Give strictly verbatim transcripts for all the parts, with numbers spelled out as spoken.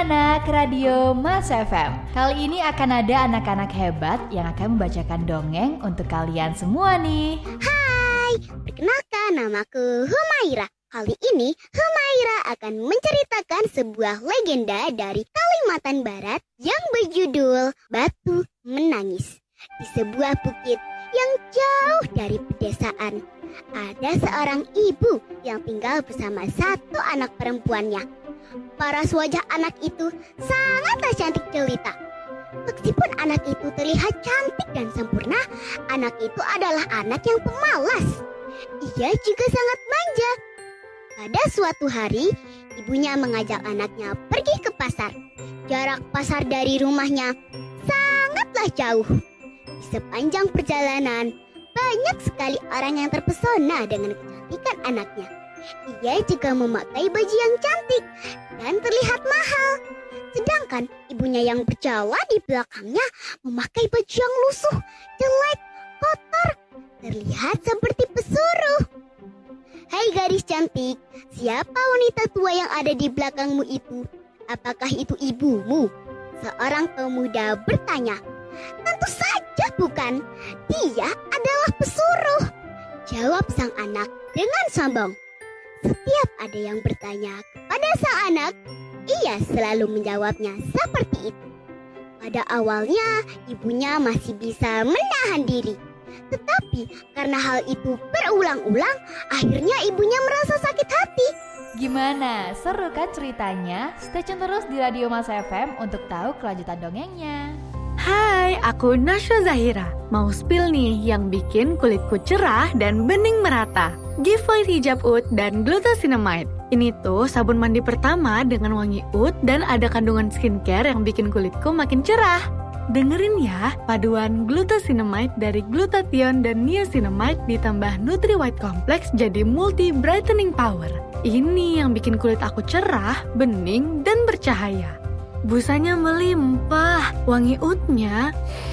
anak-anak Radio Mas F M. Kali ini akan ada anak-anak hebat yang akan membacakan dongeng untuk kalian semua nih. Hai, perkenalkan namaku Humaira. Kali ini Humaira akan menceritakan sebuah legenda dari Kalimantan Barat yang berjudul Batu Menangis. Di sebuah bukit yang jauh dari pedesaan, ada seorang ibu yang tinggal bersama satu anak perempuannya. Paras wajah anak itu sangatlah cantik jelita. Meskipun anak itu terlihat cantik dan sempurna, anak itu adalah anak yang pemalas. Ia juga sangat manja. Pada suatu hari, ibunya mengajak anaknya pergi ke pasar. Jarak pasar dari rumahnya sangatlah jauh. Di sepanjang perjalanan, banyak sekali orang yang terpesona dengan kecantikan anaknya. Ia juga memakai baju yang cantik dan terlihat mahal. Sedangkan ibunya yang berjalan di belakangnya memakai baju yang lusuh, jelek, kotor, terlihat seperti pesuruh. Hai gadis cantik, siapa wanita tua yang ada di belakangmu itu? Apakah itu ibumu? Seorang pemuda bertanya. Tentu saja bukan, dia adalah pesuruh, jawab sang anak dengan sombong. Setiap ada yang bertanya kepada sang anak, ia selalu menjawabnya seperti itu. Pada awalnya, ibunya masih bisa menahan diri. Tetapi karena hal itu berulang-ulang, akhirnya ibunya merasa sakit hati. Gimana? Seru kan ceritanya? Stay tune terus di Radio Mas F M untuk tahu kelanjutan dongengnya. Hai, aku Nasya Zahira. Mau spill nih yang bikin kulitku cerah dan bening merata. Giveaway hijab oud dan glucosinamide. Ini tuh sabun mandi pertama dengan wangi oud dan ada kandungan skincare yang bikin kulitku makin cerah. Dengerin ya, paduan glucosinamide dari glutathione dan niacinamide ditambah Nutri White Complex jadi multi brightening power. Ini yang bikin kulit aku cerah, bening, dan bercahaya. Busanya melimpah, wangi oudnya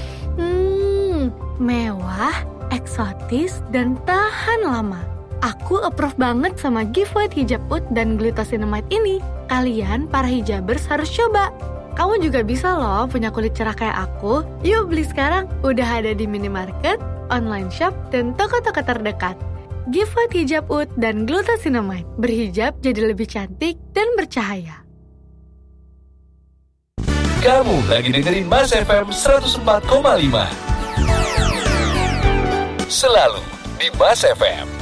hmm, mewah, eksotis, dan tahan lama. Aku approve banget sama giveaway hijab oud dan glucosinamide ini. Kalian para hijabers harus coba. Kamu juga bisa loh punya kulit cerah kayak aku. Yuk beli sekarang, udah ada di minimarket, online shop, dan toko-toko terdekat. Giveaway hijab oud dan glucosinamide. Berhijab jadi lebih cantik dan bercahaya. Kamu lagi dengerin Mas F M seratus empat koma lima. Selalu di Mas F M.